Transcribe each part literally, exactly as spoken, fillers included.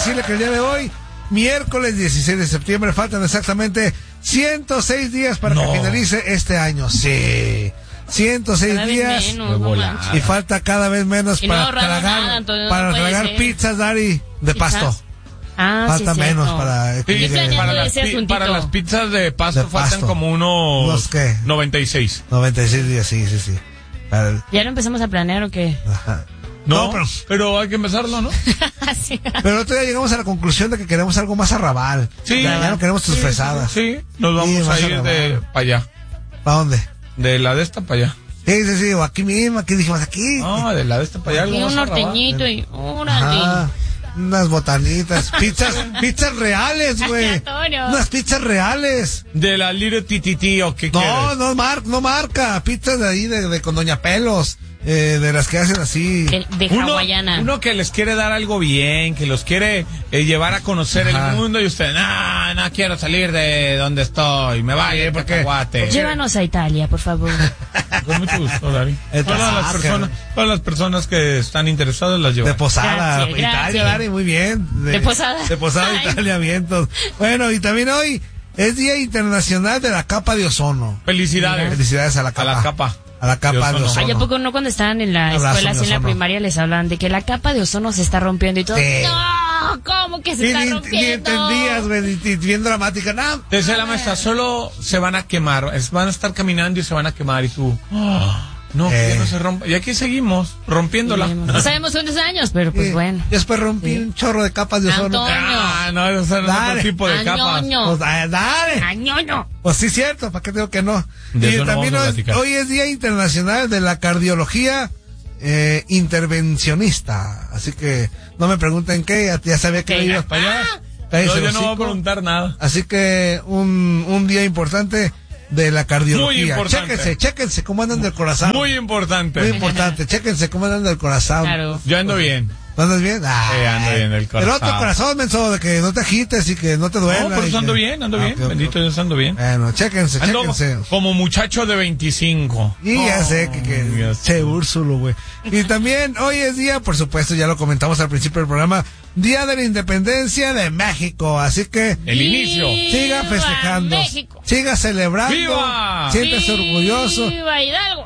decirle que el día de hoy, miércoles dieciséis de septiembre, faltan exactamente ciento seis días para no. que finalice este año. Sí. ciento seis cada días menos, no y falta cada vez menos y para no tragar, nada, no para tragar ser. pizzas, Dari, de ¿Pizzas? pasto. Ah, falta sí, menos cierto. para que sí, llegue. para, las pi- para las pizzas de pasto, de faltan pasto. como unos ¿Unos qué? noventa y seis. noventa y seis días, sí, sí, sí. Para... ¿Ya lo empezamos a planear o qué? Ajá. No, No, pero, pero hay que empezarlo, ¿no? sí. pero otro día llegamos a la conclusión de que queremos algo más arrabal. Sí. Ya, ya no queremos tus Sí, fresadas. Sí, nos vamos Sí, a más ir arrabal. de para allá. ¿Para dónde? De la de esta para allá. Sí, sí, sí, o aquí mismo, aquí dijimos aquí. No, de la de esta para allá. Y algo un más arrabal. norteñito y órale. Ajá. Unas botanitas, pizzas, pizzas reales, güey. Antonio. Unas pizzas reales. De la Little Tititi o qué No, quieres. no, mar, no marca. Pizzas de ahí, de, de con Doña Pelos. Eh, de las que hacen así. De, de Uno, hawaiana. uno que les quiere dar algo bien, que los quiere eh, llevar a conocer Ajá. el mundo y usted, no, no quiero salir de donde estoy, me vaya ¿por por qué? cacahuate. Llévanos a Italia, por favor. Con mucho gusto, Dari. El Todas las tasaje. personas, todas las personas que están interesadas las llevo. De Posada, Gracias, Italia, gracias. Dari, muy bien. De Posada. De Posada, Ay. Italia, vientos. Bueno, y también hoy es Día Internacional de la Capa de Ozono. Felicidades. Felicidades a la capa. A la capa. A la capa De de ozono. ozono. Ay, ¿a poco no cuando estaban en la Abrazo, escuela, mi así en la ozono. primaria, les hablan de que la capa de ozono se está rompiendo y todo? Sí. No, ¿cómo que se Ni, está ni, ni rompiendo? entendías, güey, ni- ni- bien dramática. No, Decía la maestra, solo se van a quemar, es- van a estar caminando y se van a quemar y tú, "Ah, no, que Eh. ya no se rompa. Y aquí seguimos, rompiéndola. No sabemos cuántos años, pero pues sí. bueno. Después rompí un chorro de capas de ozono. Antonio. Ah, no, esos son Dale. otro tipo de Ah, capas. ñoño. Pues, ah, dale. ¡Añoño! Pues sí, cierto, ¿para qué digo que no? De y eso no también vamos a hoy, platicar. hoy es Día Internacional de la Cardiología eh, Intervencionista. Así que no me pregunten qué, ya, ya sabía que Ok. ibas para allá. Cállese No, el yo no voy a hocico. preguntar nada. Así que un, un día importante de la cardiología. Muy importante. Chéquense, chéquense cómo andan del corazón. Muy importante. Muy importante, chéquense cómo andan del corazón. Claro. Yo ando bien. ¿No andas bien? Ah, Sí, ando bien del corazón. El otro corazón, menso, de que no te agites y que no te duela. No, por y eso que- ando bien, ando Ah, bien. ok, ok, Bendito ok. Dios, ando bien. Bueno, chéquense, Ando chéquense. como muchacho de veinticinco. Y ya sé que, que ya sé. che, Úrsulo, güey. Y también hoy es día, por supuesto, ya lo comentamos al principio del programa, Día de la Independencia de México. Así que El inicio. siga ¡Viva festejando, México! siga celebrando, ¡Viva! siéntese orgulloso. ¡Viva Hidalgo!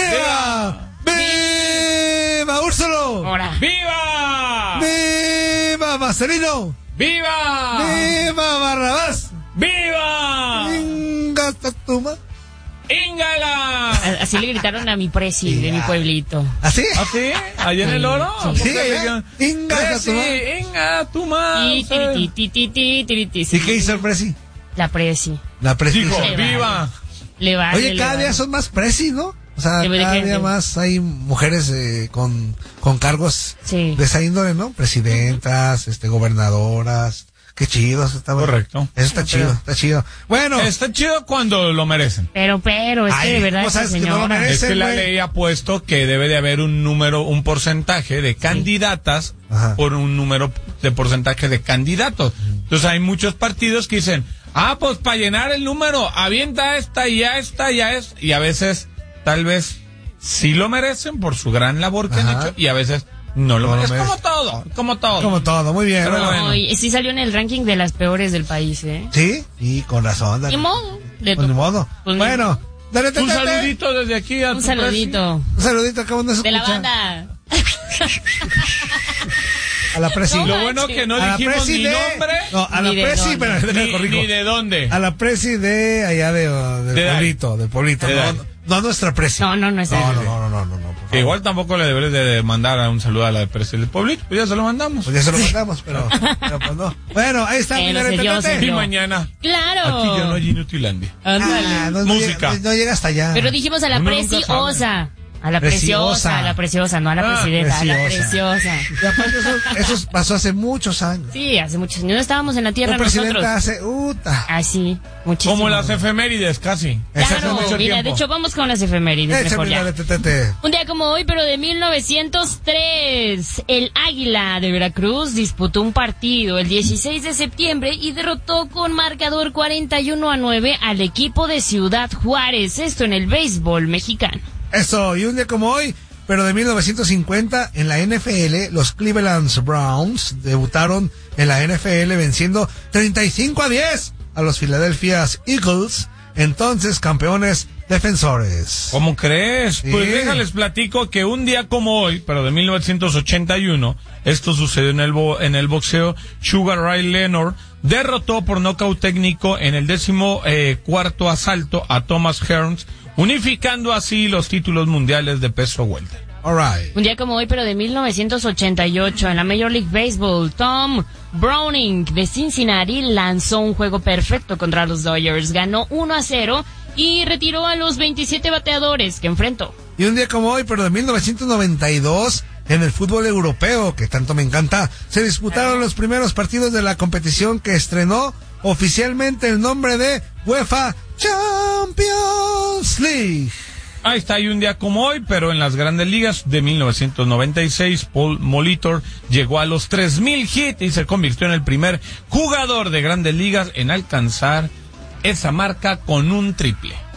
¡Viva! ¡Viva Úrsulo! Ahora. ¡Viva! ¡Viva Marcelino! ¡Viva! ¡Viva Barrabás! ¡Viva! ¡Venga, Tatuma! ¡Íngala! Así le gritaron a mi presi de mi Ya. pueblito. ¿Así? ¿Ah, sí? ¿Allá en el oro? Sí, allá. Inga, Sí, tu ma- Inga, tu ma- Y tiriti, titi, titi, tiriti, sí. ¿Y qué hizo el presi? La presi. La presi. Dijo, Le viva. vale. Le vale, Oye, le cada vale. día son más presis, ¿no? O sea, ¿De- de cada qué? día ¿De- más hay mujeres eh, con, con cargos Sí. de esa índole, ¿no? Presidentas, este, gobernadoras. Qué chido, eso está bueno. Correcto. Eso está chido, está chido. Bueno, Está chido cuando lo merecen. Pero, pero, es Ay, que de verdad ¿cómo esa sabes que no lo señora... merece? Es que la güey. ley ha puesto que debe de haber un número, un porcentaje de candidatas Ajá. por un número de porcentaje de candidatos. Entonces hay muchos partidos que dicen, ah, pues para llenar el número, avienta esta y ya esta y ya es. Y a veces, tal vez, sí lo merecen por su gran labor que han Ajá. hecho y a veces no lo No lo merecen. Es como merecen. todo, como todo. como todo, muy bien. Pero bueno. bueno. Ay, sí salió en el ranking de las peores del país, ¿eh? Sí, y con razón. Dani. Ni modo. Le Pues ni tocó. modo. Pues ni- Bueno, dale, Un tete, saludito desde aquí a Un tu saludito. Un saludito, acabo de De la escuchar. banda. A la presi. presi. Lo bueno que no a la dijimos presi ni de... nombre, No, a la Ni de presi, dónde. pero déjame ni, corrijo. ni de dónde. A la presi de allá de, del De Dari. pueblito, del pueblito. De No, Dari. no, no nuestra presi. No, no, no es No, eso. no, no, no, no, no, no, por Que favor. igual tampoco le deberes de mandar a un saludo a la presi del pueblito, pues ya se lo mandamos. Pues ya se lo mandamos, pero, pero pues no. Bueno, ahí está. Pero mira, se tete, dio, tete. se Y dio. mañana, Claro. aquí ya no hay Inutilandia. Ándale. Ah, no, no Música. llega- No, llega hasta allá. Pero dijimos a la Uno nunca preciosa. A la Preciosa. preciosa, a la preciosa, no a la Ah, presidenta, a la preciosa. preciosa. Y aparte eso, eso pasó hace muchos años. Sí, hace muchos años. No estábamos en la tierra Un presidente nosotros. hace... Uta. Ah, sí, muchísimo. Como las efemérides, casi. Exacto, Claro, mucho mira, tiempo. de hecho vamos con las efemérides, Échame mejor la ya. de tetete. Un día como hoy, pero de mil novecientos tres, el Águila de Veracruz disputó un partido el dieciséis de septiembre y derrotó con marcador cuarenta y uno a nueve al equipo de Ciudad Juárez, esto en el béisbol mexicano. Eso, y un día como hoy, pero de mil novecientos cincuenta en la N F L, los Cleveland Browns debutaron en la N F L venciendo treinta y cinco a diez a los Philadelphia Eagles, entonces campeones defensores. ¿Cómo crees? Sí. Pues déjales platico que un día como hoy, pero de mil novecientos ochenta y uno, esto sucedió en el, bo- en el boxeo. Sugar Ray Leonard derrotó por nocaut técnico en el décimo eh, cuarto asalto a Thomas Hearns, unificando así los títulos mundiales de peso welter. All right. Un día como hoy, pero de mil novecientos ochenta y ocho, en la Major League Baseball, Tom Browning de Cincinnati lanzó un juego perfecto contra los Dodgers. Ganó uno a cero y retiró a los veintisiete bateadores que enfrentó. Y un día como hoy, pero de mil novecientos noventa y dos, en el fútbol europeo, que tanto me encanta, se disputaron los primeros partidos de la competición que estrenó oficialmente el nombre de UEFA Champions League. Ahí está, y un día como hoy, pero en las grandes ligas de mil novecientos noventa y seis, Paul Molitor llegó a los tres mil hits y se convirtió en el primer jugador de grandes ligas en alcanzar esa marca con un triple.